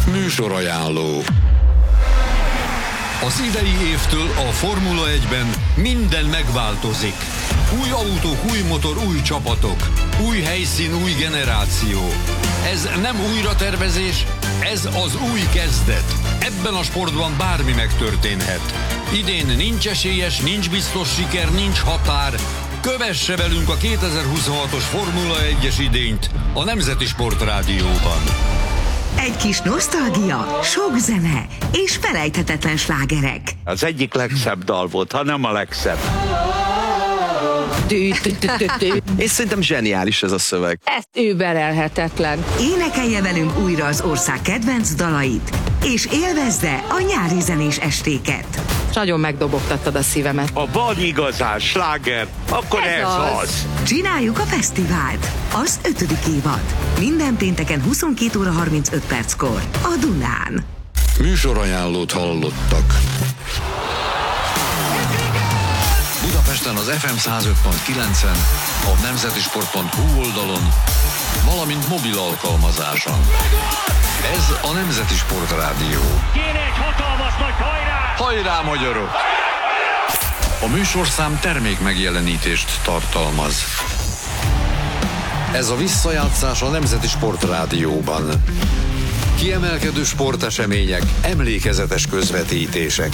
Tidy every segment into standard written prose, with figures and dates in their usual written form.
Műsorajánló. Az idei évtől a Formula 1-ben minden megváltozik. Új autók, új motor, új csapatok. Új helyszín, új generáció. Ez nem újratervezés, ez az új kezdet. Ebben a sportban bármi megtörténhet. Idén nincs esélyes, nincs biztos siker, nincs határ. Kövesse velünk a 2026-os Formula 1-es idényt a Nemzeti Sportrádióban. Egy kis nosztalgia, sok zene és felejthetetlen slágerek. Az egyik legszebb dal volt, ha nem a legszebb. És szerintem zseniális ez a szöveg. Ez überelhetetlen. Énekelje velünk újra az ország kedvenc dalait, és élvezze a nyári zenés estéket. Nagyon megdobogtattad a szívemet. Ha van igazán sláger, akkor ez az. Csináljuk a fesztivált, az 5. évad. Minden pénteken 22 óra 35 perckor a Dunán. Műsorajánlót hallottak. Budapesten az FM 105.9-en, a nemzetisport.hu oldalon, valamint mobil alkalmazáson. Ez a Nemzeti Sportrádió. Kéne egy hatalmas nagy hajrá! Hajrá, magyarok! A műsorszám termék megjelenítést tartalmaz. Ez a visszajátszás a Nemzeti Sportrádióban. Kiemelkedő sportesemények, emlékezetes közvetítések.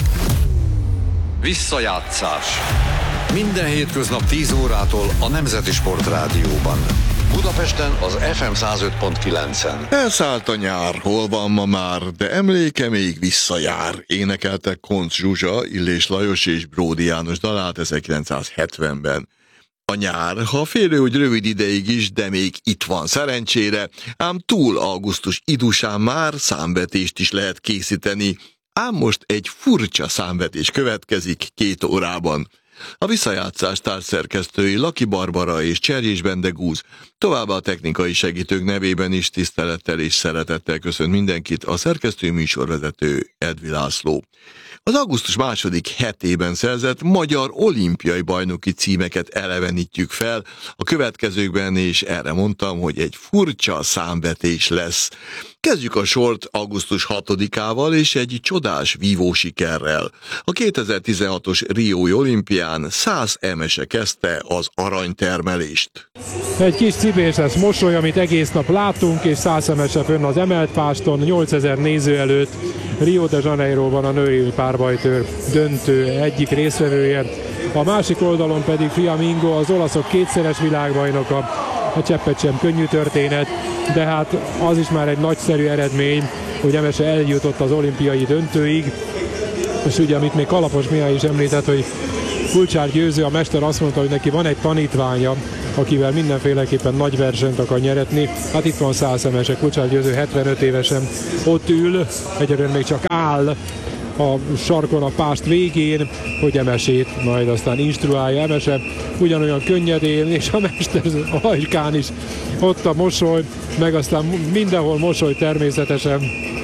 Visszajátszás. Minden hétköznap 10 órától a Nemzeti Sportrádióban. Budapesten az FM 105.9-en. Elszállt a nyár, hol van ma már, de emléke még visszajár. Énekeltek Koncz Zsuzsa, Illés Lajos és Bródi János dalát 1970-ben. A nyár, ha félő, hogy rövid ideig is, de még itt van szerencsére, ám túl augusztus idusán már számvetést is lehet készíteni, ám most egy furcsa számvetés következik 2 órában. A visszajátszás társszerkesztői Laki Barbara és Cserjés Bendegúz, továbbá a technikai segítők nevében is tisztelettel és szeretettel köszönt mindenkit a szerkesztő műsorvezető Edvi László. Az augusztus második hetében szerzett magyar olimpiai bajnoki címeket elevenítjük fel a következőkben, és erre mondtam, hogy egy furcsa számvetés lesz. Kezdjük a sort augusztus 6-ával és egy csodás vívó sikerrel. A 2016-os Riói olimpián 100 emese kezdte az aranytermelést. Egy kis cibéses mosoly, amit egész nap látunk, és 100 emese fönn az emelt páston, 8000 néző előtt. Rio de Janeiroban a női párbajtőr döntő egyik résztvevője. A másik oldalon pedig Fiammingo, az olaszok kétszeres világbajnoka. A cseppet sem könnyű történet, de hát az is már egy nagyszerű eredmény, hogy emese eljutott az olimpiai döntőig. És ugye, amit még Kalapos Mihály is említett, hogy Kulcsár Győző, a mester azt mondta, hogy neki van egy tanítványa, akivel mindenféleképpen nagy versenyt akar nyeretni. Hát itt van 100 emese, Kulcsár Győző 75 évesen ott ül, egyelőre még csak áll a sarkon a pást végén, hogy emesét majd aztán instruálja. Emese ugyanolyan könnyedén, és a mester a hajkán is ott a mosoly, meg aztán mindenhol mosoly természetesen,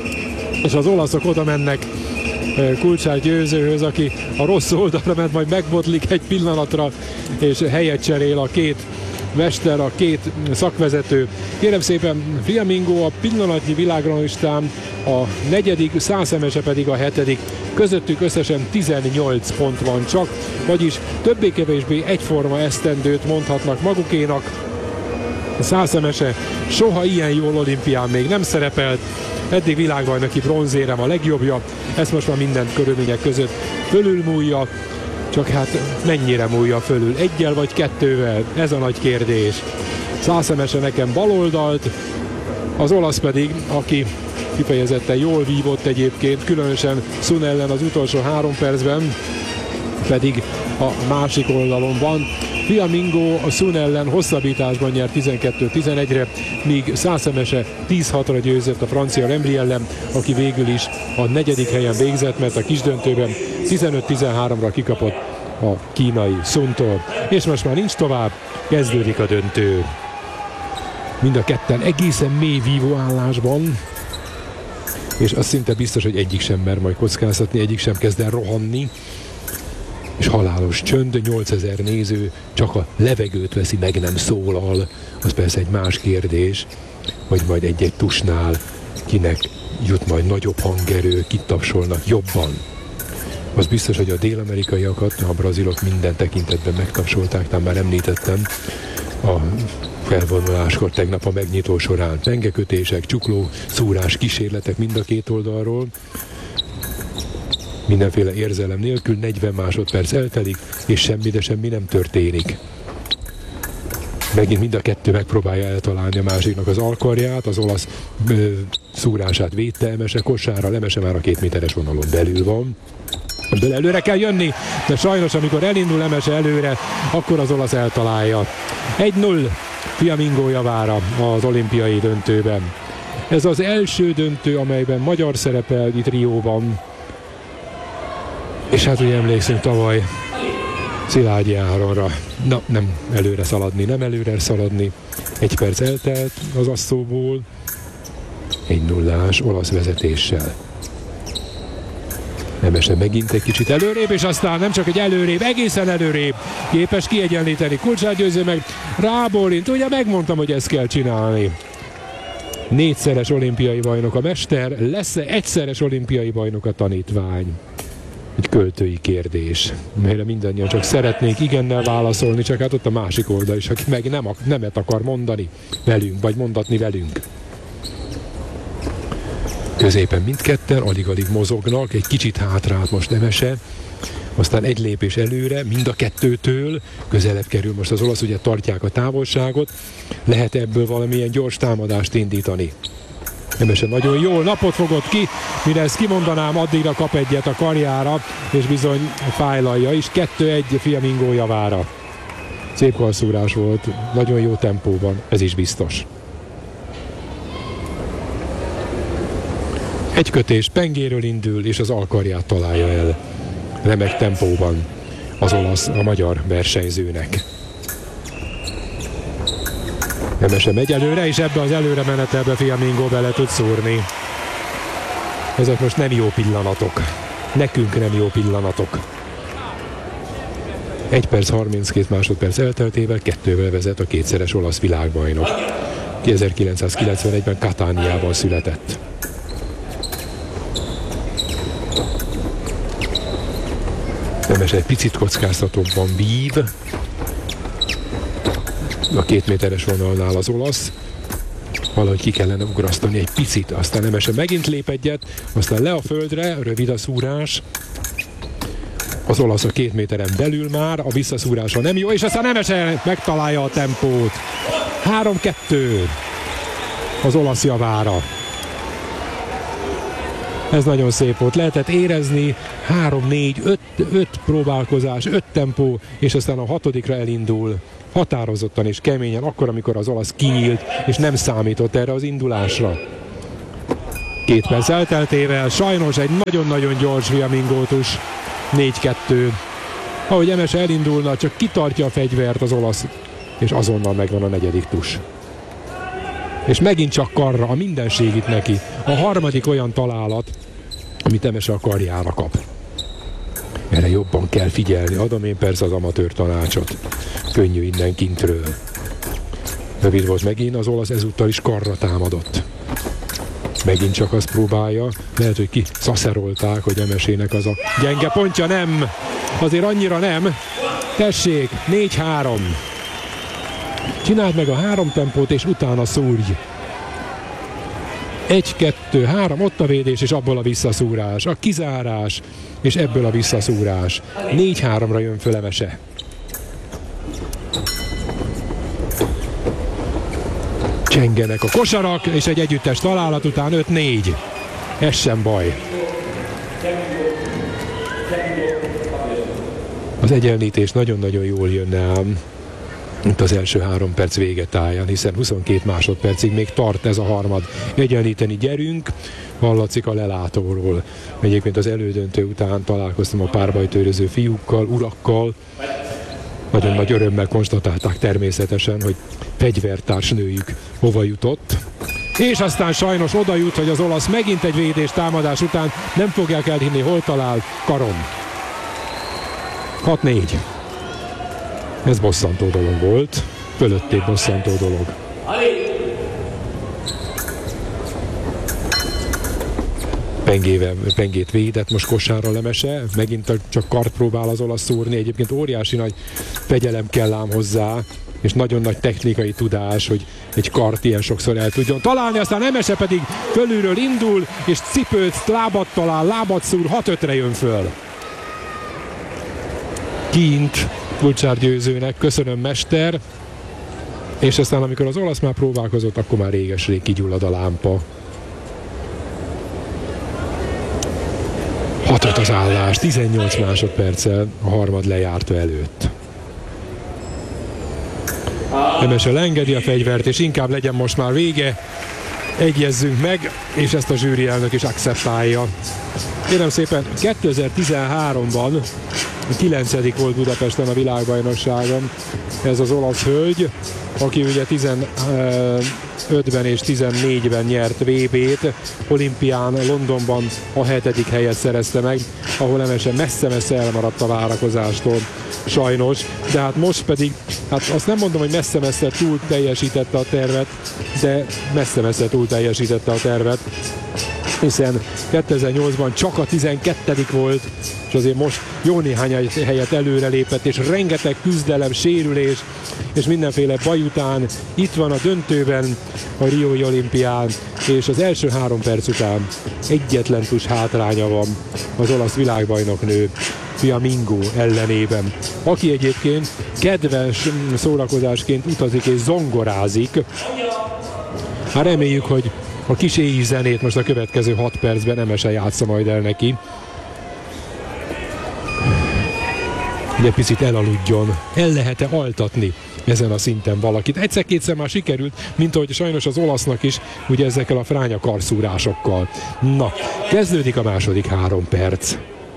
és az olaszok oda mennek Kulcsár Győzőhöz, aki a rossz oldalra ment, majd megbotlik egy pillanatra, és helyet cserél a két mester, a két szakvezető. Kérem szépen, Fiammingo a pillanatnyi világranglistán a 4., 100 emese pedig a 7. Közöttük összesen 18 pont van csak, vagyis többé-kevésbé egyforma esztendőt mondhatnak magukénak. A 100 emese soha ilyen jól olimpián még nem szerepelt, eddig világbajnoki bronzérem a legjobbja, ezt most már minden körülmények között fölülmúlja, csak hát mennyire múlja fölül, 1-jel vagy 2-vel, ez a nagy kérdés. 100 emese nekem baloldalt, az olasz pedig, aki kifejezetten jól vívott egyébként, különösen Sun ellen az utolsó 3 percben, pedig a másik oldalon van. Fiammingo a Sun ellen hosszabbításban nyert 12-11-re, míg 100 emese 10-6-ra győzött a francia Lembri ellen, aki végül is a 4. helyen végzett, mert a kisdöntőben 15-13-ra kikapott a kínai Suntól. És most már nincs tovább, kezdődik a döntő. Mind a ketten egészen mély vívó állásban, és az szinte biztos, hogy egyik sem mer majd kockáztatni, egyik sem kezd el rohanni. És halálos csönd, 8000 néző csak a levegőt veszi, meg nem szólal. Az persze egy más kérdés, hogy majd egy-egy tusnál kinek jut majd nagyobb hangerő, kitapsolnak jobban. Az biztos, hogy a dél-amerikaiakat, a brazilok minden tekintetben megtapsolták, tehát már említettem a felvonuláskor tegnap a megnyitó során. Pengekötések, csukló, szúrás kísérletek mind a két oldalról. Mindenféle érzelem nélkül 40 másodperc eltelik, és semmi, de semmi nem történik. Megint mind a kettő megpróbálja eltalálni a másiknak az alkarját, az olasz szúrását védte Emese kossára, Emese már a 2 méteres vonalon belül van. Ebből előre kell jönni, de sajnos amikor elindul Emese előre, akkor az olasz eltalálja. 1-0 Fiamingo javára az olimpiai döntőben. Ez az első döntő, amelyben magyar szerepel itt Rióban. És hát ugye emlékszünk tavaly Szilágyi Áronra. Na, nem előre szaladni. 1 perc eltelt az asszóból. 1-0-ás olasz vezetéssel. Emese megint egy kicsit előrébb, és aztán nem csak egy előrébb, egészen előrébb képes kiegyenlíteni. Kulcsát győző meg, rábólint. Ugye megmondtam, hogy ezt kell csinálni. 4-szeres olimpiai bajnok a mester, lesz-e egyszeres olimpiai bajnok a tanítvány? Egy költői kérdés, melyre mindannyian csak szeretnénk igennel válaszolni, csak hát ott a másik oldal is, aki meg nemet akar mondani velünk, vagy mondatni velünk. Középen mindketten, alig-alig mozognak, egy kicsit hátrált most Emese, aztán egy lépés előre, mind a kettőtől, közelebb kerül most az olasz, ugye tartják a távolságot, lehet ebből valamilyen gyors támadást indítani. Emese nagyon jól napot fogott ki, mire ezt kimondanám, addigra kap egyet a karjára, és bizony fájlalja is, 2-1 Fiamingo javára. Szép karszúrás volt, nagyon jó tempóban, ez is biztos. Egy kötés pengéről indul, és az alkarját találja el. Remek tempóban az olasz a magyar versenyzőnek. Emese megy előre, és ebbe az előre menetelbe Fiamingo bele tud szúrni. Ezek most nem jó pillanatok. Nekünk nem jó pillanatok. 1 perc 32 másodperc elteltével 2-vel vezet a 2-szeres olasz világbajnok. 1991-ben Cataniában született. Emese egy picit kockáztatóbban vív. A 2 méteres vonalnál az olasz. Valahogy ki kellene ugrasztani egy picit, aztán Emese megint lép egyet, aztán le a földre, rövid a szúrás. Az olasz a 2 méteren belül már, a visszaszúrása nem jó, és aztán Emese megtalálja a tempót. 3-2 az olasz javára. Ez nagyon szép volt. Lehetett érezni 3-4-5 próbálkozás, 5 tempó, és aztán a 6-ra elindul határozottan és keményen, akkor, amikor az olasz kinyílt, és nem számított erre az indulásra. 2 perc elteltével sajnos egy nagyon-nagyon gyors Fiamingótus, 4-2. Ahogy Emese elindulna, csak kitartja a fegyvert az olasz, és azonnal megvan a 4. tus. És megint csak karra, a mindenség itt neki. A 3. olyan találat, amit Emese a karjára kap. Erre jobban kell figyelni, adom én persze az amatőr tanácsot. Könnyű innen kintről. Rövid volt megint, az olasz ezúttal is karra támadott. Megint csak azt próbálja, lehet, hogy kiszaszerolták, hogy Emesének az a gyenge pontja, nem, azért annyira nem. Tessék, 4-3. Csináld meg a 3 tempót, és utána szúrj. 1-2-3, ott a védés, és abból a visszaszúrás, a kizárás, és ebből a visszaszúrás. 4-3-ra jön föl Emese. Csengenek a kosarak, és egy együttes találat után 5-4. Ez sem baj. Az egyenlítés nagyon-nagyon jól jönne ám. Itt az első 3 perc véget álljon, hiszen 22 másodpercig még tart ez a harmad. Egyenlíteni gyerünk, hallatszik a lelátóról. Egyébként az elődöntő után találkoztam a párbajtőröző fiúkkal, urakkal. Nagyon nagy örömmel konstatálták természetesen, hogy fegyvertárs nőjük hova jutott. És aztán sajnos oda jut, hogy az olasz megint egy védés támadás után nem fogják elhinni, hol talál karon. 6-4. Ez bosszantó dolog volt, fölöttébb bosszantó dolog. Pengét védett most kosárra Lemese, megint csak kart próbál az olasz szúrni, egyébként óriási nagy fegyelem kell ám hozzá, és nagyon nagy technikai tudás, hogy egy kart ilyen sokszor el tudjon találni, aztán Lemese pedig fölülről indul, és cipőt, lábat talál, lábat szúr, 6-5-re jön föl. Kint Vulcsár Győzőnek, köszönöm mester, és aztán amikor az olasz már próbálkozott, akkor már réges-rég kigyullad a lámpa. 6-5 az állás, 18 másodperccel a harmad lejárta előtt. Lemese engedi a fegyvert, és inkább legyen most már vége. Egyezzünk meg, és ezt a zsűri elnök is akceptálja. Kérem szépen, 2013-ban 9. volt Budapesten a világbajnokságon ez az olasz hölgy, aki ugye 15-ben és 14-ben nyert VB-t, olimpián Londonban a 7. helyet szerezte meg, ahol Lemese messze-messze elmaradt a várakozástól, sajnos, de hát most pedig, hát azt nem mondom, hogy messze-messze túl teljesítette a tervet, de messze-messze túl teljesítette a tervet, hiszen 2008-ban csak a 12. volt, és azért most jó néhány helyet előrelépett, és rengeteg küzdelem, sérülés, és mindenféle baj után itt van a döntőben a Riói olimpián, és az első 3 perc után egyetlen tus hátránya van az olasz világbajnoknő Fiammingo ellenében, aki egyébként kedves szórakozásként utazik és zongorázik. Hát reméljük, hogy a kis éjjel zenét most a következő 6 percben Lemese játsza majd el neki. Egy picit elaludjon. El lehet-e altatni ezen a szinten valakit? Egyszer-kétszer már sikerült, mint ahogy sajnos az olasznak is, ugye ezekkel a fránya karszúrásokkal. Na, kezdődik a második 3 perc.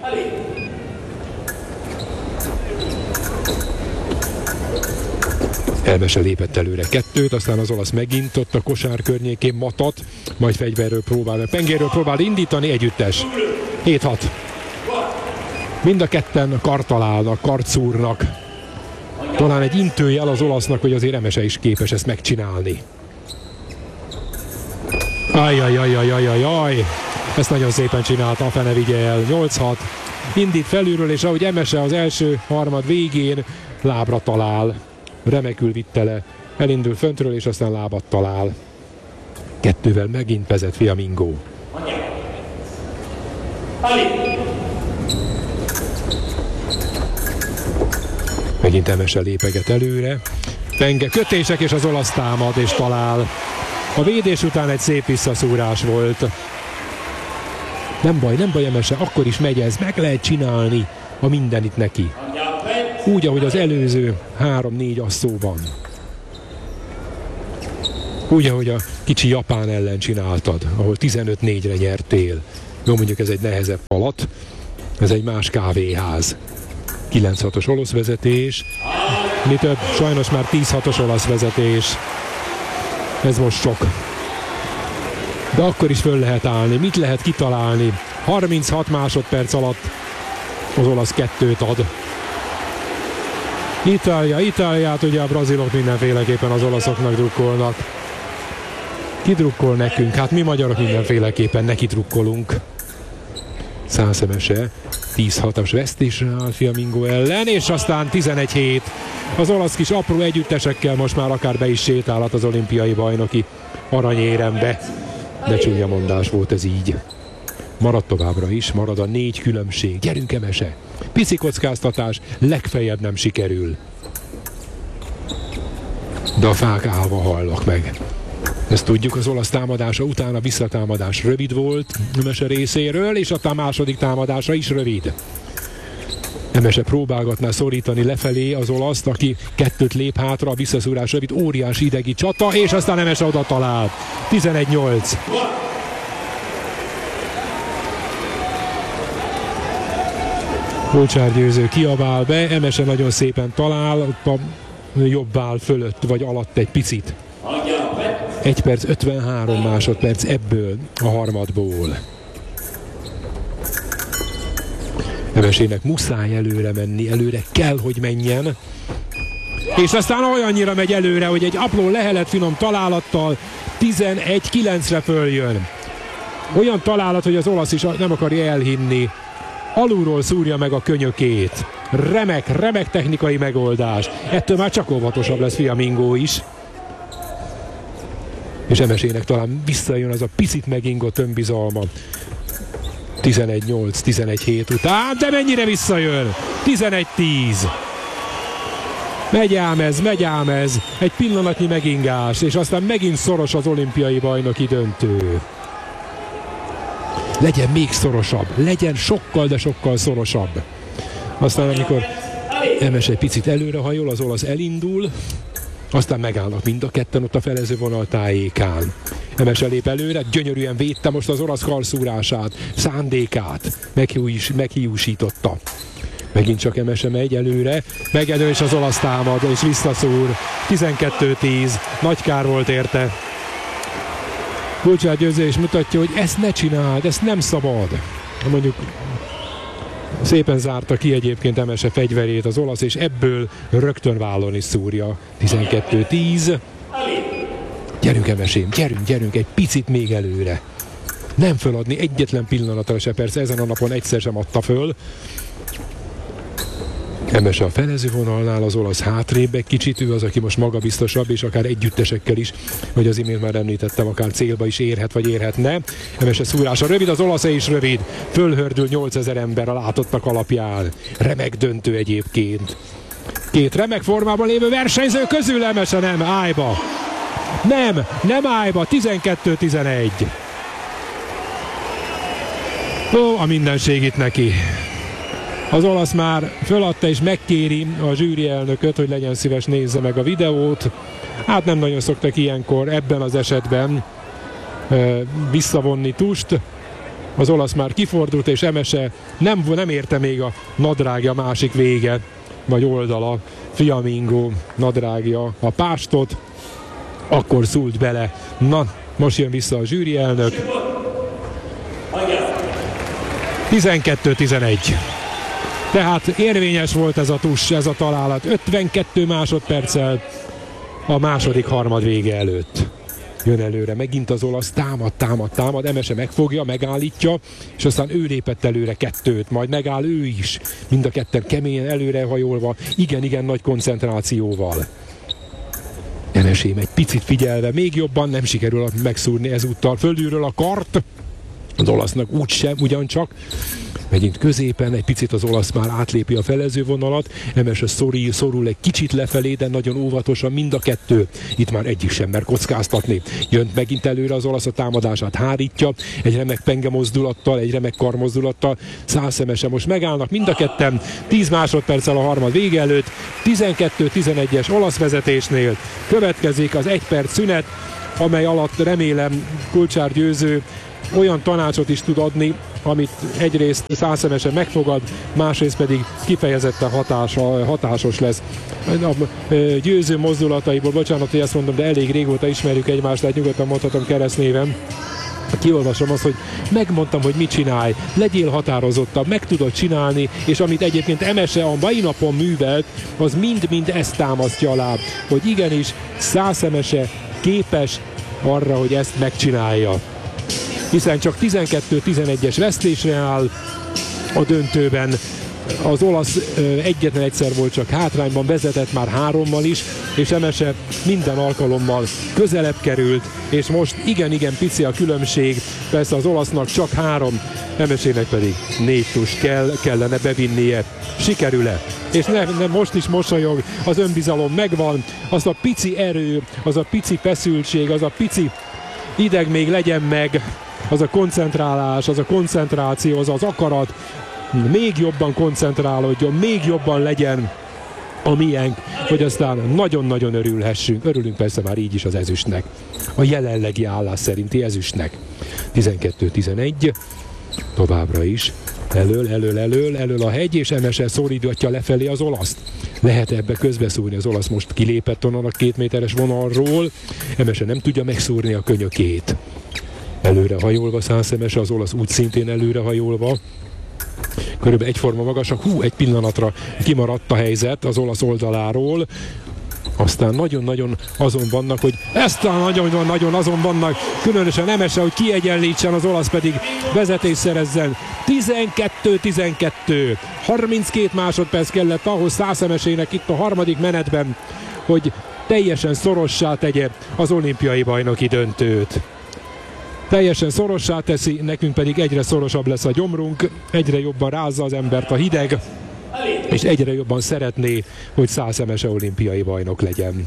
Lemese lépett előre 2-t, aztán az olasz megint ott a kosár környékén matat, majd fegyverről próbál, pengéről próbál indítani, együttes. 7-6. Mind a ketten kart találnak, kart szúrnak. Talán egy intőjel az olasznak, hogy azért Lemese is képes ezt megcsinálni. Ajjajajajajajaj. Ezt nagyon szépen csinálta, a fene vigye el. 8-6. Indít felülről, és ahogy Lemese az első harmad végén lábra talál. Remekül vitte le, elindul föntről, és aztán lábat talál. 2-vel megint vezet Fiammingo. Megint Lemese lépeget előre. Penge kötések, és az olasz támad, és talál. A védés után egy szép visszaszúrás volt. Nem baj, Lemese, akkor is megy ez, meg lehet csinálni a mindenit neki. Úgy, ahogy az előző 3-4 asszóban. Úgy, ahogy a kicsi Japán ellen csináltad, ahol 15-4-re nyertél. Jó, mondjuk ez egy nehezebb falat, ez egy más kávéház. 9-6-os olasz vezetés, mi több, sajnos már 10-6-os olasz vezetés. Ez most sok. De akkor is föl lehet állni, mit lehet kitalálni? 36 másodperc alatt az olasz 2-t ad. Itáliát ugye a brazilok mindenféleképpen az olaszoknak drukkolnak. Ki drukkol nekünk? Hát mi magyarok mindenféleképpen neki drukkolunk. Lemese 10-6-as vesztésre áll Fiammingo ellen, és aztán 11-7. Az olasz kis apró együttesekkel most már akár be is sétálhat az olimpiai bajnoki aranyérembe. De csúnya mondás volt ez így. Marad továbbra is, marad a 4 különbség. Gyerünk, Lemese! Pici kockáztatás, legfeljebb nem sikerül. De a fák állva hallnak meg. Ezt tudjuk, az olasz támadása után a visszatámadás rövid volt Lemese részéről, és a második támadása is rövid. Lemese próbálgatná szorítani lefelé az olaszt, aki 2-t lép hátra, a visszaszúrás rövid, óriási idegi csata, és aztán Lemese oda talál. 11-8. Vulcsár Győző kiabál be, Lemese nagyon szépen talál, a jobb áll fölött vagy alatt egy picit. 1 perc 53 másodperc ebből a harmadból. Lemesének muszáj előre menni, előre kell, hogy menjen. És aztán olyannyira megy előre, hogy egy apró lehelet finom találattal 11-9-re följön. Olyan találat, hogy az olasz is nem akarja elhinni. Alulról szúrja meg a könyökét. Remek technikai megoldás. Ettől már csak óvatosabb lesz Fiammingo is. És Emesének talán visszajön az a picit megingott önbizalma. 11-8, 11-7 után, de mennyire visszajön? 11-10. Megy ám ez. Egy pillanatnyi megingás, és aztán megint szoros az olimpiai bajnoki döntő. Legyen még szorosabb, legyen sokkal, de sokkal szorosabb. Aztán amikor Emes egy picit előrehajol, az olasz elindul, aztán megállnak mind a ketten ott a felező vonal tájékán. Emes lép előre, gyönyörűen védte most az olasz karszúrását, szándékát, meghiúsította. Megint csak Emese megy előre, megelő és az olasz támad, és visszaszúr. 12-10, nagy kár volt érte. Kulcsár Győző is mutatja, hogy ezt ne csináld, ezt nem szabad. Mondjuk szépen zárta ki egyébként Emese fegyverét az olasz, és ebből rögtön vállon is szúrja. 12-10. Gyerünk Emesém, gyerünk, egy picit még előre. Nem föladni egyetlen pillanatra se, persze ezen a napon egyszer sem adta föl. Emese a felező vonalnál, az olasz hátrébb egy kicsit, ő az, aki most magabiztosabb, és akár együttesekkel is, hogy az imént már említettem, akár célba is érhet, vagy érhetne. Emese szúrása rövid, az olasz is rövid, fölhördül 8000 ember a látottak alapján. Remek döntő egyébként. Két remek formában lévő versenyző közül Emese nem ájba. Nem ájba, 12-11. Ó, a mindenség itt neki. Az olasz már föladta és megkéri a zsűri elnököt, hogy legyen szíves, nézze meg a videót. Hát nem nagyon szoktak ilyenkor ebben az esetben visszavonni tust. Az olasz már kifordult, és Emese nem érte még a nadrágja másik vége, vagy oldala, Fiammingo nadrágja a pástot. Akkor szúlt bele. Na, most jön vissza a zsűri elnök. 12-11. Tehát érvényes volt ez a tuss, ez a találat. 52 másodperccel a második harmad vége előtt. Jön előre, megint az olasz, támad, Emese megfogja, megállítja, és aztán ő lépett előre kettőt, majd megáll ő is. Mind a ketten keményen előrehajolva, igen nagy koncentrációval. Emesém egy picit figyelve, még jobban, nem sikerül megszúrni ezúttal fölülről a kart. Az olasznak úgysem, ugyancsak. Megint középen, egy picit az olasz már átlépi a felezővonalat, Emese szorul egy kicsit lefelé, de nagyon óvatosan mind a kettő. Itt már egyik sem mer kockáztatni. Jön megint előre az olasz, a támadását hárítja, egy remek penge mozdulattal, egy remek karmozdulattal. Emese most megállnak mind a ketten, 10 másodperccel a harmad vége előtt, 12-11-es olasz vezetésnél következik az 1 perc szünet, amely alatt remélem Kulcsár Győző olyan tanácsot is tud adni, amit egyrészt Emese megfogad, másrészt pedig kifejezetten hatásos lesz. A Győző mozdulataiból, bocsánat, hogy ezt mondom, de elég régóta ismerjük egymást, tehát nyugodtan mondhatom keresztnévem. Kiolvasom azt, hogy megmondtam, hogy mit csinálj, legyél határozottabb, meg tudod csinálni, és amit egyébként Emese a mai napon művelt, az mind-mind ezt támasztja alá, hogy igenis Emese képes arra, hogy ezt megcsinálja. Hiszen csak 12-11-es vesztésre áll a döntőben. Az olasz egyetlen egyszer volt csak hátrányban, vezetett már 3-mal is, és Emese minden alkalommal közelebb került, és most igen pici a különbség, persze az olasznak csak 3, Emesének pedig 4 tust kellene bevinnie. Sikerül-e? És most is mosolyog, az önbizalom megvan, az a pici erő, az a pici feszültség, az a pici ideg még legyen meg, az a koncentrálás, az a koncentráció, az az akarat, még jobban koncentrálódjon, még jobban legyen a miénk, hogy aztán nagyon-nagyon örülhessünk. Örülünk persze már így is az ezüstnek. A jelenlegi állás szerinti ezüstnek. 12-11, továbbra is. Elől a hegy, és Emese szorítgatja lefelé az olaszt. Lehet ebbe közbeszúrni, az olasz most kilépett onnan a 2 méteres vonalról. Emese nem tudja megszúrni a könyökét. Előrehajolva Emese, az olasz úgy szintén előrehajolva. Körülbelül egyforma magasak, egy pillanatra kimaradt a helyzet az olasz oldaláról. Aztán nagyon-nagyon azon vannak, hogy nagyon azon vannak, különösen Emese, hogy kiegyenlítsen, az olasz pedig vezetés szerezzen. 12-12. 32 másodperc kellett ahhoz Szász Emesének itt a harmadik menetben, hogy teljesen szorossá tegye az olimpiai bajnoki döntőt. Teljesen szorossá teszi, nekünk pedig egyre szorosabb lesz a gyomrunk, egyre jobban rázza az embert a hideg, és egyre jobban szeretné, hogy Szász Emese olimpiai bajnok legyen.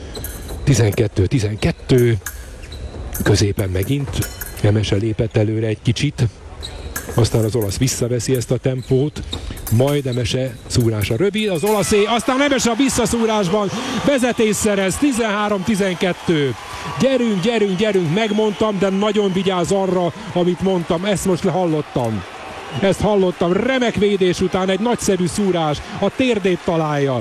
12-12, középen megint Emese lépett előre egy kicsit, aztán az olasz visszaveszi ezt a tempót, majd Emese szúrása rövid, az olaszé, aztán Emese a visszaszúrásban vezetés szerez, 13-12. Gyerünk, megmondtam, de nagyon vigyázz arra, amit mondtam, ezt most hallottam, remek védés után egy nagyszerű szúrás, a térdét találja,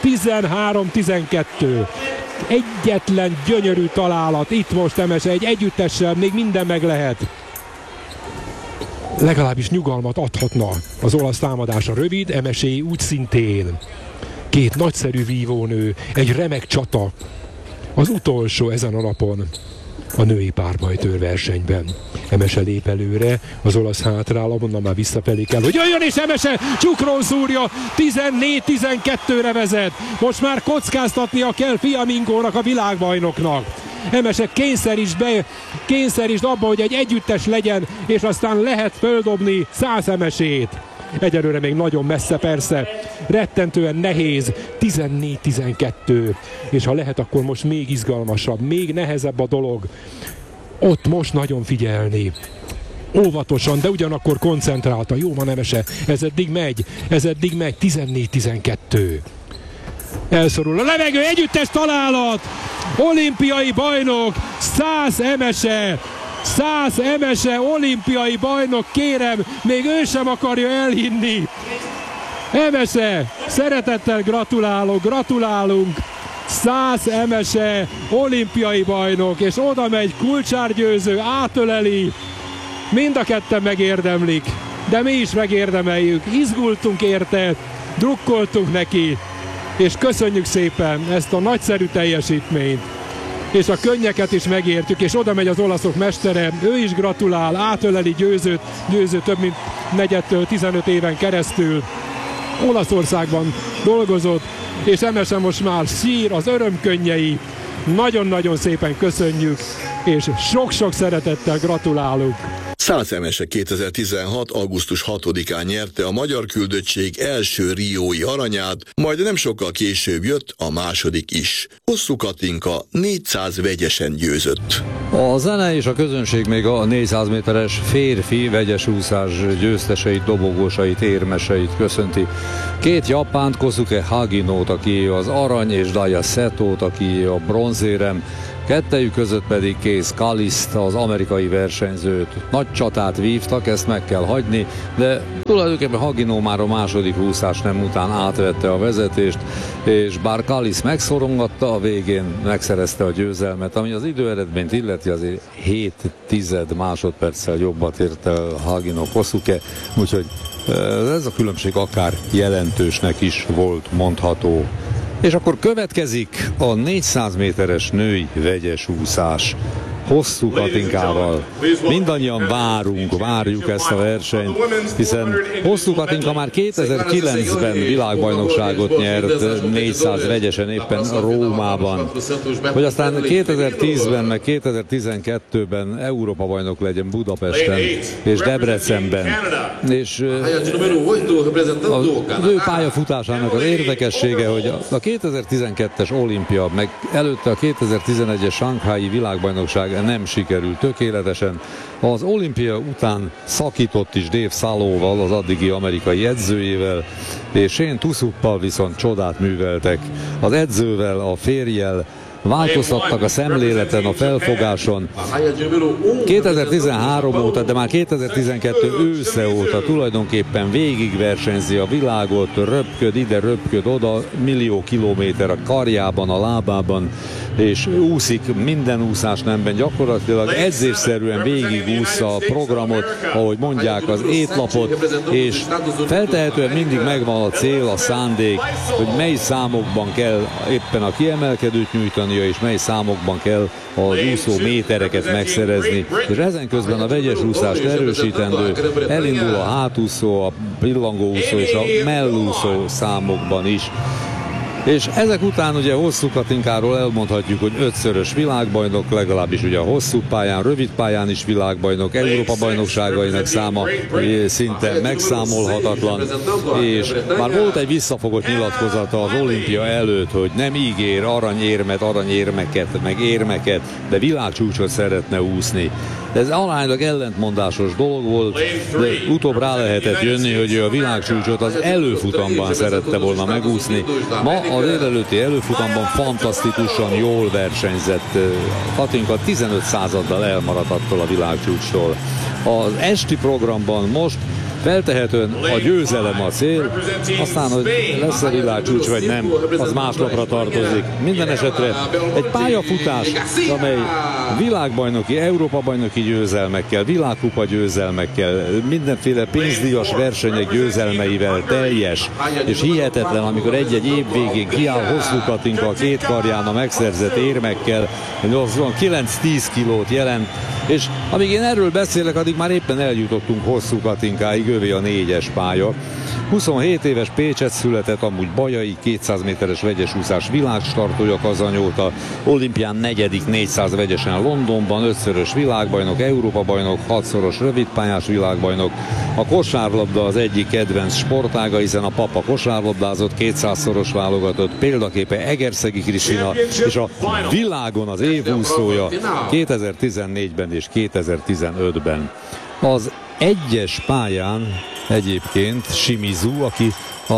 13-12. Egyetlen gyönyörű találat, itt most Emese egy együttessel, még minden meg lehet. Legalábbis nyugalmat adhatna az olasz támadása rövid, Emeséi úgy szintén. Két nagyszerű vívónő, egy remek csata. Az utolsó ezen a napon a női párbajtőr versenyben. Emese lép előre, az olasz hátrál, onnan már visszafelé kell, hogy jöjjön, és Emese csukron szúrja, 14-12-re vezet. Most már kockáztatnia kell Fiamingónak, a világbajnoknak. Emese kényszerítsd abba, hogy egy együttes legyen, és aztán lehet földobni Szász Emesét. Egyelőre még nagyon messze persze, rettentően nehéz, 14-12, és ha lehet, akkor most még izgalmasabb, még nehezebb a dolog. Ott most nagyon figyelni. Óvatosan, de ugyanakkor koncentrálta. Jó van Emese, ez eddig megy, 14-12. Elszorul a levegő, együttes találat! Olimpiai bajnok, Szász Emese, olimpiai bajnok, kérem, még ő sem akarja elhinni. Emese, szeretettel gratulálunk. Szász Emese, olimpiai bajnok, és oda megy kulcsárgyőző, átöleli. Mind a ketten megérdemlik, de mi is megérdemeljük. Izgultunk érte, drukkoltunk neki, és köszönjük szépen ezt a nagyszerű teljesítményt. És a könnyeket is megértjük, és oda megy az olaszok mestere, ő is gratulál, átöleli győző több mint negyedtől 15 éven keresztül. Olaszországban dolgozott, és Emese most már sír, az örömkönnyei. Nagyon-nagyon szépen köszönjük, és sok-sok szeretettel gratulálunk. Szász Emese 2016. augusztus 6-án nyerte a magyar küldöttség első riói aranyát, majd nem sokkal később jött a második is. Hosszú Katinka 400 vegyesen győzött. A zene és a közönség még a 400 méteres férfi vegyes úszás győzteseit, dobogósait, érmeseit köszönti. Két japánt, Kosuke Haginót, aki az arany, és Daya Setót, aki a bronzérem, kettejük között pedig Case Calist, az amerikai versenyzőt. Nagy csatát vívtak, ezt meg kell hagyni, de tulajdonképpen Haginó már a második úszás nem után átvette a vezetést, és bár Calist megszorongatta, a végén megszerezte a győzelmet, ami az időeredményt illeti, azért 7 másodperccel jobbat ért el Haginó Kosuke, úgyhogy ez a különbség akár jelentősnek is volt mondható. És akkor következik a 400 méteres női vegyes úszás. Hosszú Katinkával. Mindannyian várjuk ezt a versenyt, hiszen Hosszú Katinka már 2009-ben világbajnokságot nyert 400 vegyesen éppen Rómában. Hogy aztán 2010-ben meg 2012-ben Európa bajnok legyen Budapesten és Debrecenben. És az ő pályafutásának az érdekessége, hogy a 2012-es olimpia, meg előtte a 2011-es Sanghái világbajnokság nem sikerült tökéletesen. Az olimpia után szakított is Dave Salóval, az addigi amerikai edzőjével, és Shane Tusuppal viszont csodát műveltek. Az edzővel, a férjel, változtattak a szemléleten, a felfogáson. 2013 óta, de már 2012 ősze óta tulajdonképpen végigversenyzi a világot, röpköd ide, röpköd oda, millió kilométer a karjában, a lábában, és úszik minden úszás nemben, gyakorlatilag edzésszerűen végigúszza a programot, ahogy mondják, az étlapot, és feltehetően mindig megvan a cél, a szándék, hogy mely számokban kell éppen a kiemelkedőt nyújtania, és mely számokban kell az úszó métereket megszerezni, és ezen közben a vegyes úszást erősítendő, elindul a hátúszó, a pillangóúszó és a mellúszó számokban is. És ezek után ugye Hosszú Katinkáról elmondhatjuk, hogy 5-szörös világbajnok, legalábbis ugye a hosszú pályán, rövid pályán is világbajnok, Európa bajnokságainak száma szinte megszámolhatatlan, és már volt egy visszafogott nyilatkozata az olimpia előtt, hogy nem ígér aranyérmeket, meg érmeket, de világcsúcsot szeretne úszni. Ez aránylag ellentmondásos dolog volt, de utóbb rá lehetett jönni, hogy a világcsúcsot az előfutamban szerette volna megúszni. Ma a délelőtti előfutamban fantasztikusan jól versenyzett Katinka, 15 századdal elmaradt attól a világcsúcstól. Az esti programban most feltehetően a győzelem a cél, aztán, hogy lesz-e világcsúcs vagy nem, az másnapra tartozik. Minden esetre egy pályafutás, amely világbajnoki, Európa-bajnoki győzelmekkel, világkupa győzelmekkel, mindenféle pénzdíjas versenyek győzelmeivel teljes, és hihetetlen, amikor egy-egy év végén kiáll Hosszú Katinka a két karján a megszerzett érmekkel, 9-10 kilót jelent, és amíg én erről beszélek, addig már éppen eljutottunk Hosszú Katinkáig, övé a 4-es pálya. 27 éves Pécset született, amúgy bajai, 200 méteres vegyes úszás világstartója Kazanyóta, olimpián 4. 400 vegyesen Londonban, 5-szörös világbajnok, Európa-bajnok, 6-szoros rövidpályás világbajnok. A kosárlabda az egyik kedvenc sportága, hiszen a papa kosárlabdázott, 200-szoros válogatott, példaképe Egerszegi Kristina, és a világon az évúszója 2014-ben és 2015-ben. Az egyes pályán egyébként Shimizu, aki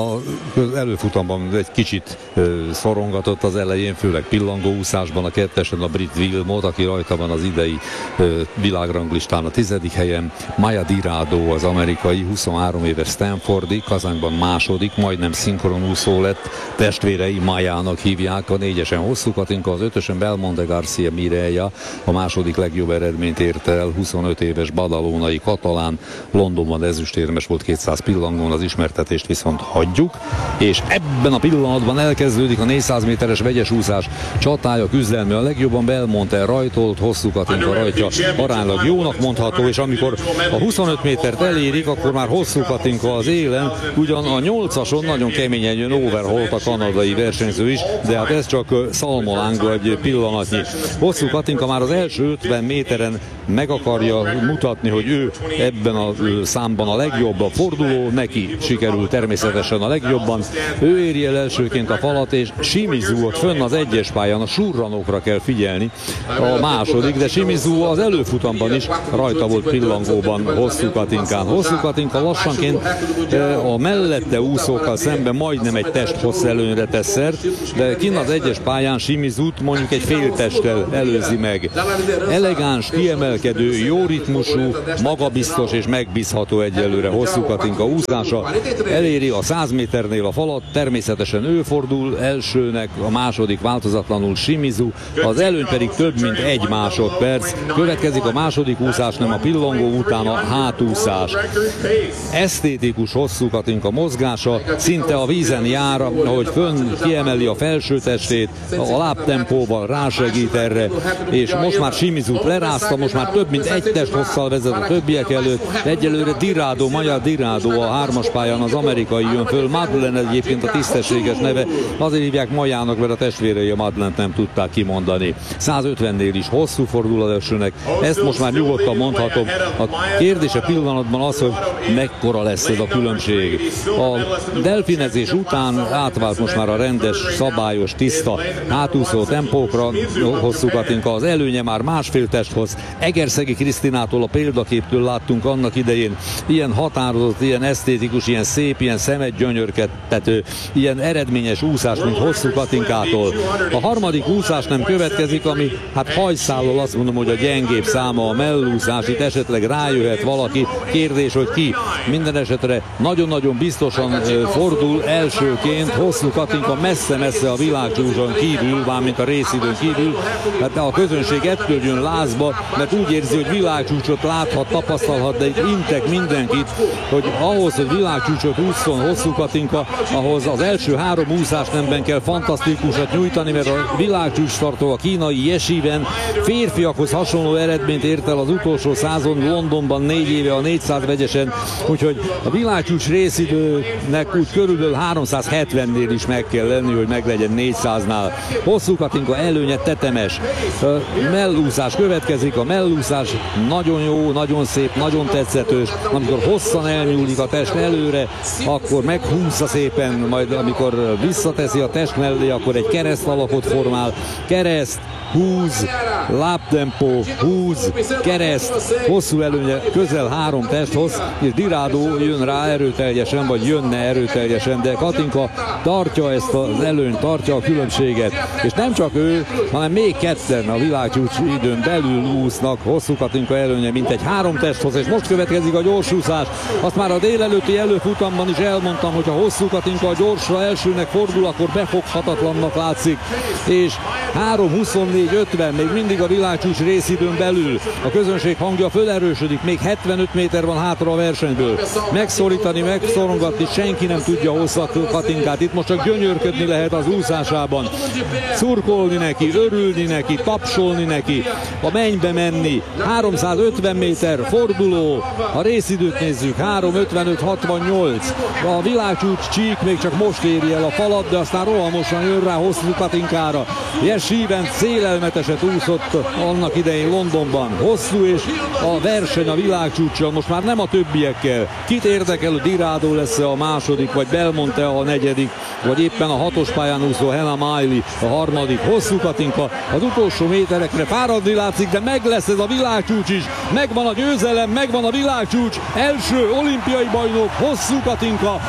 az előfutamban egy kicsit szorongatott az elején, főleg pillangóúszásban, a kettesen a brit Wilmot, aki rajta van az idei világranglistán a 10. helyen, Maya Dirado az amerikai, 23 éves Stanfordi, Kazanban második, majdnem szinkronúszó lett, testvérei Mayának hívják, a 4-esen Hosszú Katinka, az 5-ösen Belmonte Garcia Mireia, a második legjobb eredményt érte el, 25 éves badalónai katalán, Londonban ezüstérmes volt 200 pillangón, az ismertetést viszont hagyjuk, és ebben a pillanatban elkezdődik a 400 méteres vegyes úszás csatája, küzdelme. A legjobban Belmonte rajtolt, Hosszú Katinka rajtja aránylag jónak mondható, és amikor a 25 métert elérik, akkor már Hosszú Katinka az élen, ugyan a 8-ason nagyon keményen jön Overholt, a kanadai versenyző is, de hát ez csak szalmalánga egy pillanatnyi. Hosszú Katinka már az első 50 méteren meg akarja mutatni, hogy ő ebben a számban a legjobb, a forduló neki sikerül természetesen a legjobban. Ő éri el elsőként a falat, és Shimizu ott fönn az egyes pályán, a surranókra kell figyelni, a második, de Shimizu az előfutamban is rajta volt pillangóban Hosszú Katinkán. Hosszú Katinka lassanként a mellette úszókkal szemben majdnem egy testhossz előnyre tesz szert, de kinn az egyes pályán Shimizut mondjuk egy fél testtel előzi meg. Elegáns, kiemelkedő, jó ritmusú, magabiztos és megbízható egyelőre Hosszú Katinka úszása. Eléri a 100 méternél a falat, természetesen ő fordul elsőnek, a második változatlanul Shimizu, az előny pedig több mint 1 másodperc. Következik a második úszás, nem a pillangó után a hátúszás. Esztétikus Hosszú Katinka mozgása, szinte a vízen jár, ahogy fönn kiemeli a felső testét, a lábtempóval rásegít erre, és most már Shimizut lerázta, most már több mint 1 testhosszal vezet a többiek előtt. Egyelőre Dirado, Maya Dirado a 3-as pályán az amerikai jön föl, Madeleine egyébként a tisztességes neve, azért hívják Majának, mert a testvérei a Madeleine-t nem tudták kimondani. 150-nél is hosszú fordul az elsőnek, ezt most már nyugodtan mondhatom. A kérdése pillanatban az, hogy mekkora lesz ez a különbség. A delfinezés után átvált most már a rendes, szabályos, tiszta hátúszó tempókra. Hosszú Katinka az előnye már másfél testhoz, Egerszegi Krisztinától, a példaképtől láttunk annak idején ilyen határozott, ilyen esztétikus, ilyen szép, ilyen szemet gyönyörködtető, ilyen eredményes úszás, mint Hosszú Katinkától. A harmadik úszás nem következik, ami hát hajszállal azt mondom, hogy a gyengébb száma, a mellúszás, itt esetleg rájöhet valaki, kérdés, hogy ki. Minden esetre nagyon-nagyon biztosan fordul elsőként Hosszú Katinka messze-messze a világcsúcson kívül, mármint a részidőn kívül, hát a közönség ettől jön lázba, mert úgy érzi, hogy világcsúcsot láthat, tapasztalhat, de itt intek mindenkit, hogy ahhoz, hogy világcsúcsot ússzon Hosszú Katinka, ahhoz az első 3 úszásnemben kell fantasztikusat nyújtani, mert a világcsúcs tartó, a kínai Yeshiven férfiakhoz hasonló eredményt ért el az utolsó százon Londonban 4 éve a 400 vegyesen, úgyhogy a világcsúcs részidőnek úgy körülbelül 370-nél is meg kell lenni, hogy meglegyen 400-nál. Hosszú Katinka előnye tetemes. Mellúszás következik, a mellúszás nagyon jó, nagyon szép, nagyon tetszetős. Amikor hosszan elnyúlik a test előre, akkor meghúzza szépen, majd amikor visszateszi a test mellé, akkor egy kereszt alakot formál. Kereszt, húz, lábtempó, húz, kereszt, hosszú előnye, közel 3 testhoz, és Dirádó jön rá erőteljesen, vagy jönne erőteljesen, de Katinka tartja ezt az előnyt, tartja a különbséget, és nem csak ő, hanem még ketten a világcsúcs időn belül úsznak. Hosszú Katinka előnye mintegy 3 testhoz, és most következik a gyorsúszás. Azt már a délelőtti előfutamban is elmondtam, hogy a Hosszú Katinka a gyorsra elsőnek fordul, akkor befoghatatlannak látszik, és 3:24:50 még mindig a világcsúcs részidőn belül. A közönség hangja fölerősödik, még 75 méter van hátra a versenyből. Megszorítani, megszorongatni senki nem tudja Hosszú Katinkát. Itt most csak gyönyörködni lehet az úszásában. Szurkolni neki, örülni neki, tapsolni neki, a mennybe menni. 350 méter forduló, a részidőt nézzük, 3:55:68. A világcsúcs csík még csak most éri el a falat, de aztán rohamosan jön rá Hosszú Katinkára. Yeshiven szélelmeteset úszott annak idején Londonban. Hosszú, és a verseny a világcsúcson most már nem a többiekkel. Kit érdekel, hogy Dirádó lesz-e a második, vagy Belmonte a negyedik, vagy éppen a 6-os pályán úszó Hannah Miley a harmadik. Hosszú Katinka az utolsó méterekre fáradni látszik, de meg lesz ez a világcsúcs is. Megvan a győzelem, megvan a világcsúcs. Első olimpiai bajnok Hosszú Katinka.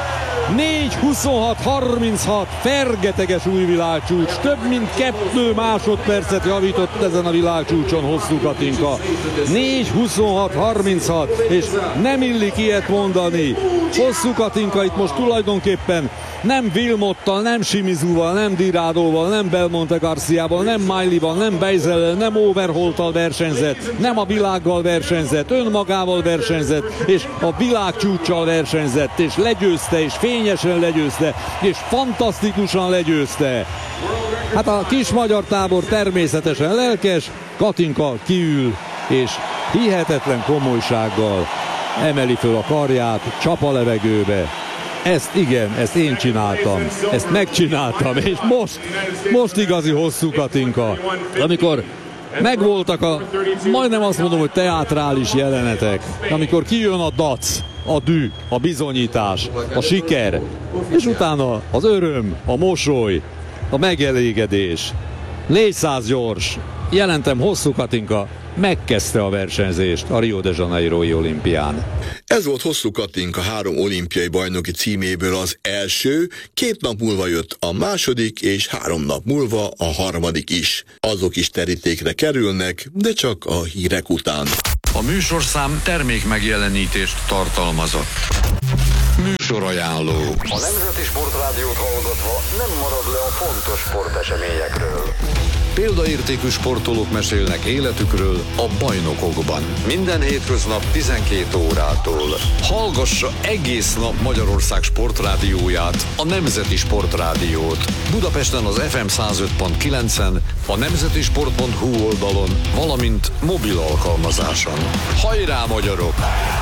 4:26:36, fergeteges új világcsúcs, több mint 2 másodpercet javított ezen a világcsúcson Hosszú Katinka. 4:26:36, és nem illik ilyet mondani. Hosszú Katinka itt most tulajdonképpen nem Wilmottal, nem Shimizuval, nem Dirádóval, nem Belmonte Garciával, nem Mileyval, nem Beisellel, nem Overholttal versenyzett, nem a világgal versenyzett, önmagával versenyzett, és a világcsúccsal versenyzett, és legyőzte, és fényesen legyőzte, és fantasztikusan legyőzte. Hát a kis magyar tábor természetesen lelkes, Katinka kiül, és hihetetlen komolysággal emeli föl a karját, csap a levegőbe. Ezt igen, ezt én csináltam, ezt megcsináltam, és most igazi Hosszú Katinka. Amikor megvoltak majdnem azt mondom, hogy teátrális jelenetek, amikor kijön a dac, a dű, a bizonyítás, a siker, és utána az öröm, a mosoly, a megelégedés. 400 gyors, jelentem, Hosszú Katinka megkezdte a versenyzést a Rio de Janeiro-i olimpián. Ez volt Hosszú Katinka 3 olimpiai bajnoki címéből az első, 2 nap múlva jött a második, és 3 nap múlva a harmadik is. Azok is terítékre kerülnek, de csak a hírek után. A műsorszám termék megjelenítést tartalmazott. Műsorajánló. A Nemzeti Sportrádiót hallgatva nem marad le a fontos sporteseményekről. Példaértékű sportolók mesélnek életükről a bajnokokban. Minden hétköznap 12 órától. Hallgassa egész nap Magyarország sportrádióját, a Nemzeti Sportrádiót. Budapesten az FM 105.9-en, a nemzetisport.hu oldalon, valamint mobil alkalmazáson. Hajrá, magyarok!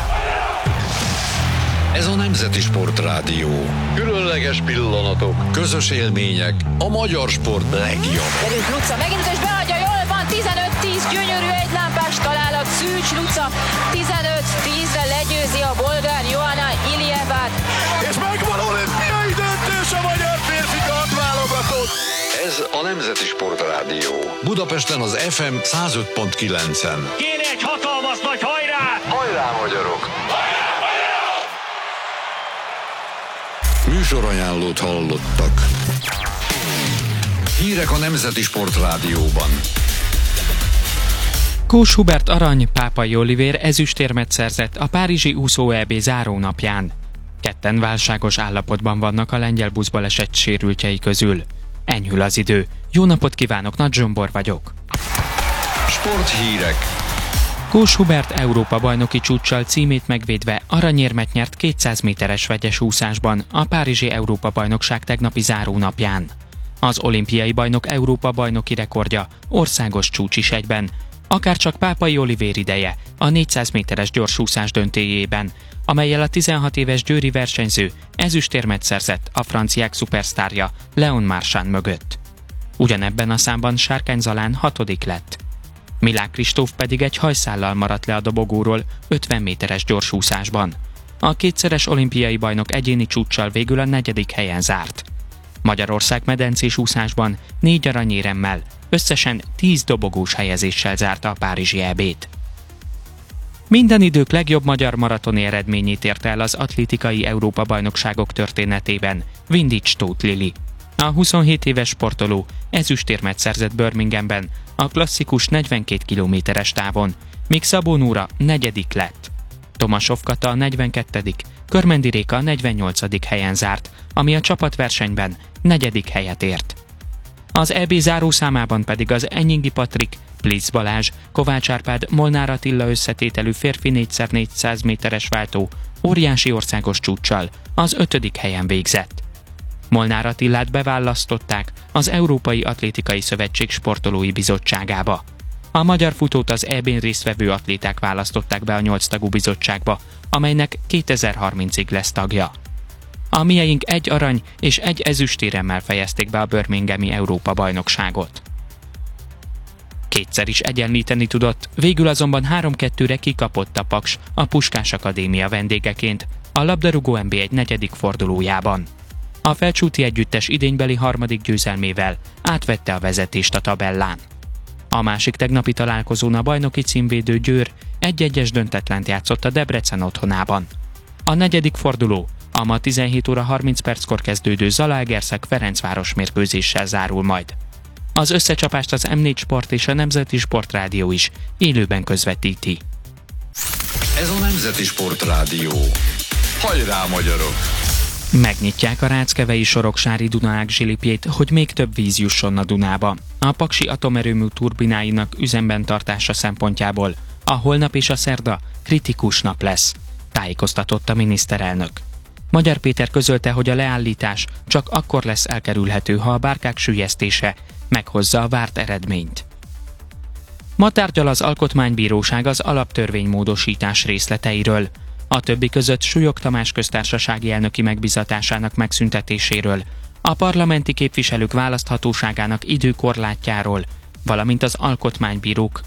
Ez a Nemzeti Sportrádió. Különleges pillanatok, közös élmények, a magyar sport legjobb. Velünk Luca megint, és beadja, jól van, 15-10, gyönyörű egylámpás találat, Szűcs Luca, 15-10-re legyőzi a bolgár Johanna Iljevát. És megvan olimpiai döntés a magyar férfi kardválogatott. Ez a Nemzeti Sportrádió. Budapesten az FM 105.9-en. Kéne egy hatalmas nagy hajrá! Hajrá, magyarok! Műsorajánlót hallottak. Hírek a Nemzeti Sportrádióban. Kós Hubert arany, Pápai Olivér ezüstérmet szerzett a párizsi úszó EB zárónapján. Ketten válságos állapotban vannak a lengyel buszbaleset sérültjei közül. Enyhül az idő. Jó napot kívánok, Nagy Zsombor vagyok. Sporthírek. Kós Hubert Európa-bajnoki csúccsal címét megvédve aranyérmet nyert 200 méteres vegyes úszásban a párizsi Európa-bajnokság tegnapi zárónapján. Az olimpiai bajnok Európa-bajnoki rekordja országos csúcs is egyben, akárcsak Pápai Olivér ideje a 400 méteres gyorsúszás döntéjében, amellyel a 16 éves győri versenyző ezüstérmet szerzett a franciák szupersztárja Leon Marchand mögött. Ugyanebben a számban Sárkány Zalán 6. lett. Milák Kristóf pedig egy hajszállal maradt le a dobogóról 50 méteres gyorsúszásban. A kétszeres olimpiai bajnok egyéni csúccsal végül a 4. helyen zárt. Magyarország medencés úszásban 4 aranyéremmel, összesen 10 dobogós helyezéssel zárta a párizsi EB-t. Minden idők legjobb magyar maratoni eredményét érte el az atlétikai Európa-bajnokságok történetében Vindics Tóth Lili. A 27 éves sportoló ezüstérmet szerzett Birminghamben a klasszikus 42 kilométeres távon, míg Szabó Nóra 4. lett. Tomasov Kata a 42., Körmendi Réka a 48. helyen zárt, ami a csapatversenyben 4. helyet ért. Az EB zárószámában pedig az Enyingi Patrik, Plisz Balázs, Kovács Árpád, Molnár Attila összetételű férfi 4x400 méteres váltó óriási országos csúccsal az 5. helyen végzett. Molnár Attilát beválasztották az Európai Atlétikai Szövetség sportolói bizottságába. A magyar futót az EB-n résztvevő atléták választották be a 8 tagú bizottságba, amelynek 2030-ig lesz tagja. A mieink 1 arany és 1 ezüstéremmel fejezték be a birminghami Európa-bajnokságot. Kétszer is egyenlíteni tudott, végül azonban 3-2-re kikapott a Paks a Puskás Akadémia vendégeként a labdarúgó NB1 4. fordulójában. A Felcsúti együttes idénybeli 3. győzelmével átvette a vezetést a tabellán. A másik tegnapi találkozón a bajnoki címvédő Győr 1-1-es döntetlent játszott a Debrecen otthonában. A 4. forduló a ma 17 óra 30 perckor kezdődő Zalaegerszeg Ferencváros mérkőzéssel zárul majd. Az összecsapást az M4 Sport és a Nemzeti Sportrádió is élőben közvetíti. Ez a Nemzeti Sportrádió. Hajrá, magyarok! Megnyitják a Ráckevei Soroksári Dunaák zsilipjét, hogy még több víz jusson a Dunába. A paksi atomerőmű turbináinak üzemben tartása szempontjából a holnap és a szerda kritikus nap lesz, tájékoztatott a miniszterelnök. Magyar Péter közölte, hogy a leállítás csak akkor lesz elkerülhető, ha a bárkák süllyesztése meghozza a várt eredményt. Ma tárgyal az Alkotmánybíróság az alaptörvénymódosítás részleteiről. A többi között Súlyog Tamás köztársasági elnöki megbizatásának megszüntetéséről, a parlamenti képviselők választhatóságának időkorlátjáról, valamint az alkotmánybírókról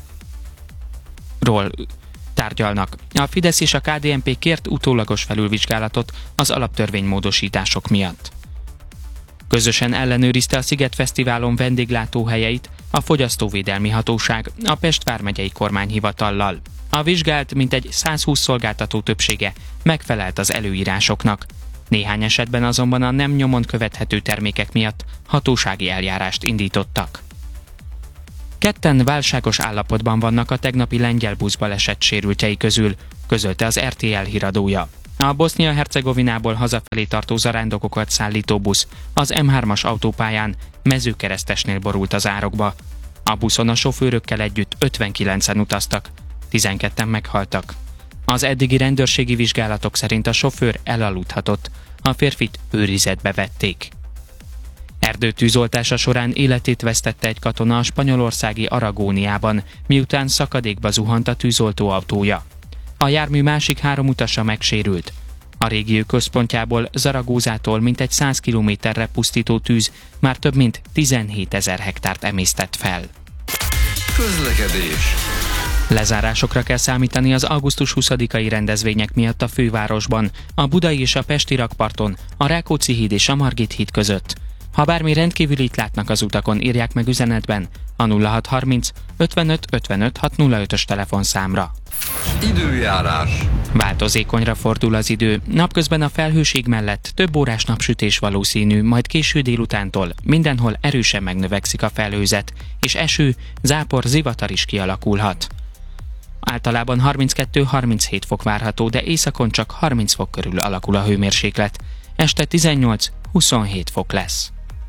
tárgyalnak. A Fidesz és a KDNP kért utólagos felülvizsgálatot az alaptörvénymódosítások miatt. Közösen ellenőrizte a Sziget Fesztiválon vendéglátóhelyeit a Fogyasztóvédelmi Hatóság a Pest vármegyei kormányhivatallal. A vizsgált mintegy 120 szolgáltató többsége megfelelt az előírásoknak. Néhány esetben azonban a nem nyomon követhető termékek miatt hatósági eljárást indítottak. Ketten válságos állapotban vannak a tegnapi lengyel buszbaleset sérültjei közül, közölte az RTL híradója. A Bosznia-Hercegovinából hazafelé tartó zarándokokat szállító busz az M3-as autópályán Mezőkeresztesnél borult az árokba. A buszon a sofőrökkel együtt 59-en utaztak, 12-en meghaltak. Az eddigi rendőrségi vizsgálatok szerint a sofőr elaludhatott, a férfit őrizetbe vették. Erdőtűzoltása során életét vesztette egy katona a spanyolországi Aragóniában, miután szakadékba zuhant a tűzoltóautója. A jármű másik 3 utasa megsérült. A régió központjából, Zaragózától mintegy 100 kilométerre pusztító tűz már több mint 17 000 hektárt emésztett fel. Közlekedés. Lezárásokra kell számítani az augusztus 20-ai rendezvények miatt a fővárosban, a budai és a pesti rakparton, a Rákóczi híd és a Margit híd között. Ha bármi rendkívülit látnak az utakon, írják meg üzenetben a 0630 55 55 605-ös telefonszámra. Időjárás. Változékonyra fordul az idő. Napközben a felhőség mellett több órás napsütés valószínű, majd késő délutántól mindenhol erősen megnövekszik a felhőzet, és eső, zápor, zivatar is kialakulhat. Általában 32-37 fok várható, de északon csak 30 fok körül alakul a hőmérséklet. Este 18-27 fok lesz.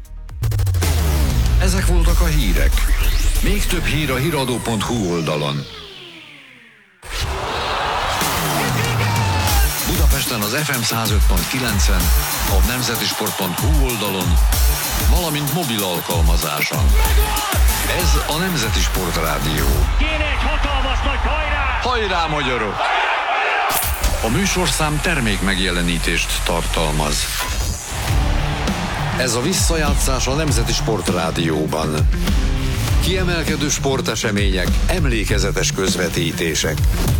Ezek voltak a hírek. Még több hír a hiradó.hu oldalon. Budapesten az FM 105.9-en, a nemzetisport.hu oldalon, valamint mobil alkalmazáson. Ez a Nemzeti Sport Rádió. Kéne egy hatalmas nagy hajrá! Hajrá, magyarok! A műsorszám termék megjelenítést tartalmaz. Ez a visszajátszás a Nemzeti Sport Rádióban. Kiemelkedő sportesemények, emlékezetes közvetítések.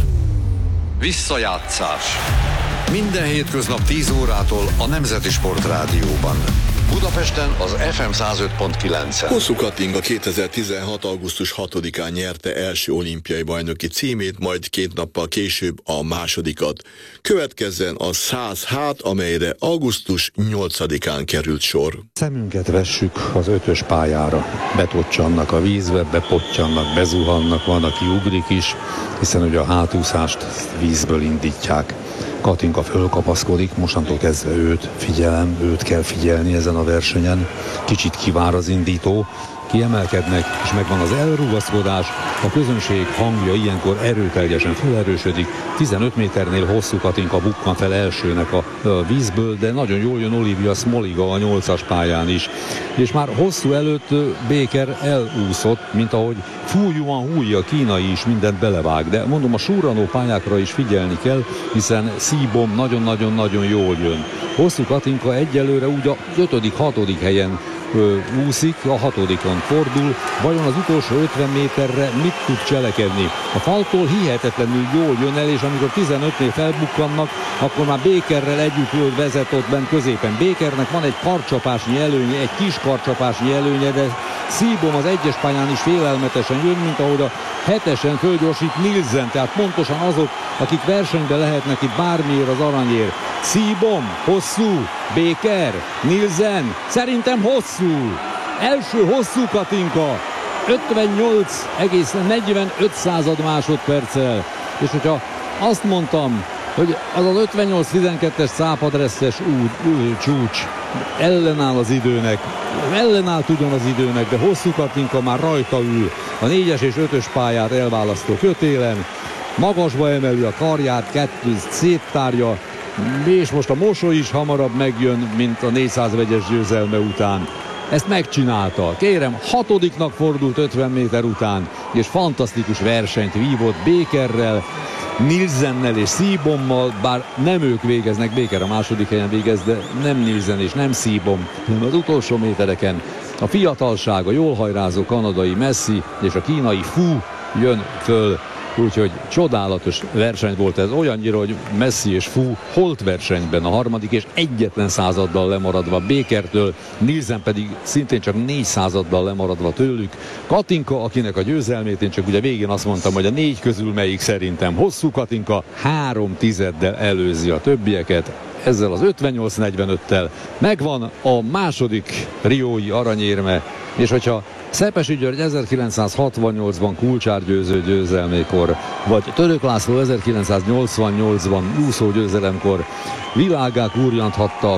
Visszajátszás. Minden hétköznap 10 órától a Nemzeti Sport Rádióban. Budapesten az FM 105.9-en. Hosszú Katinga 2016. augusztus 6-án nyerte első olimpiai bajnoki címét, majd 2 nappal később a másodikat. Következzen a 100 hát, amelyre augusztus 8-án került sor. Szemünket vessük az 5-ös pályára. Betoccsannak a vízbe, bepottyannak, bezuhannak, van, aki ugrik is, hiszen ugye a hátúszást vízből indítják. Katinka fölkapaszkodik, mostantól kezdve őt kell figyelni ezen a versenyen. Kicsit kivár az indító, kiemelkednek, és megvan az elrugaszkodás, a közönség hangja ilyenkor erőteljesen felerősödik. 15 méternél Hosszú Katinka bukkan fel elsőnek a vízből, de nagyon jól jön Olivia Smoliga a 8-as pályán is. És már Hosszú előtt Baker elúszott, mint ahogy Fu Yuanhui, a kínai is mindent belevág. De mondom, a surranó pályákra is figyelni kell, hiszen Szíbom nagyon-nagyon-nagyon jól jön. Hosszú Katinka egyelőre úgy a 5.-6. helyen úszik, a 6-on fordul, vajon az utolsó 50 méterre mit tud cselekedni? A faltól hihetetlenül jól jön el, és amikor 15-nél felbukkannak, akkor már Bakerrel együtt vezet ott bent középen. Bakernek van egy karcsapásnyi előnye, egy kis karcsapásnyi előnye, de Szíbom az 1-es pályán is félelmetesen jön, mint ahogy a 7-esen fölgyorsít Nielsen, tehát pontosan azok, akik versenyben lehetnek itt bármiért az aranyért. Szíbom, Hosszú, Baker, Nielsen, szerintem Hosszú. Első Hosszú Katinka, 58,45 másodperccel. És hogyha azt mondtam, hogy az 58-12-es szápadresszes csúcs ellenáll az időnek, ellenállt ugyan az időnek, de Hosszú Katinka már rajta ül. A 4-es és 5-ös pályát elválasztó kötélen, magasba emeli a karját, kettőt széttárja, és most a mosoly is hamarabb megjön, mint a 400 vegyes győzelme után. Ezt megcsinálta. Kérem, 6-nak fordult 50 méter után, és fantasztikus versenyt vívott Bakerrel, Nielsennel és Szíbommal, bár nem ők végeznek, Baker a második helyen végez, de nem Nielsen és nem Szíbom, hanem az utolsó métereken a fiatalság, a jól hajrázó kanadai Messi és a kínai Fu jön föl. Úgyhogy csodálatos verseny volt ez, olyannyira, hogy Messi és Fu holt versenyben a harmadik, és egyetlen századdal lemaradva Bakertől, Nielsen pedig szintén csak 4 századdal lemaradva tőlük. Katinka, akinek a győzelmét én csak ugye végén azt mondtam, hogy a 4 közül melyik szerintem. Hosszú Katinka 3 tizeddel előzi a többieket. Ezzel az 58-45-tel megvan a második riói aranyérme, és hogyha Szepesi György 1968-ban kulcsárgyőző győzelmékor, vagy Török László 1988-ban úszó győzelemkor világgá kurjanthatta a